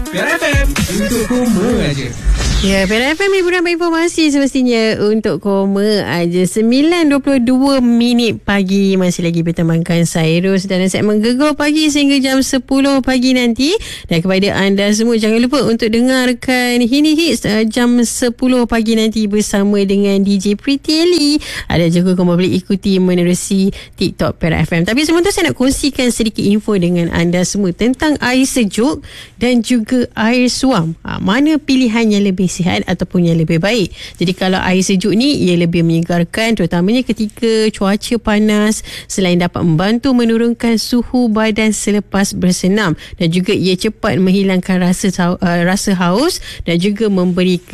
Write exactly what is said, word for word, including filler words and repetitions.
Pera F M untuk koma aja. Ya, Pera F M hiburan informasi semestinya untuk koma aja. sembilan dua puluh dua minit pagi masih lagi bertemankan saya Ros dalam segmen Gegar Pagi sehingga jam sepuluh pagi nanti. Dan kepada anda semua jangan lupa untuk dengarkan Hini Hits uh, jam sepuluh pagi nanti bersama dengan D J Pretty Ellie. Ada juga kamu boleh ikuti menerusi TikTok Pera F M. Tapi sebelum tu saya nak kongsikan sedikit info dengan anda semua tentang air sejuk dan juga air suam. Ha, mana pilihan yang lebih sihat ataupun yang lebih baik. Jadi kalau air sejuk ni ia lebih menyegarkan terutamanya ketika cuaca panas, selain dapat membantu menurunkan suhu badan selepas bersenam dan juga ia cepat menghilangkan rasa uh, rasa haus dan juga memberi